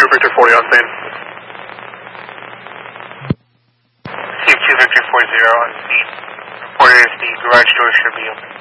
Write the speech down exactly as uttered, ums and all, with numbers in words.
two Victor forty on scene. Steve two Victor forty on scene. Reporters, the garage door should be open.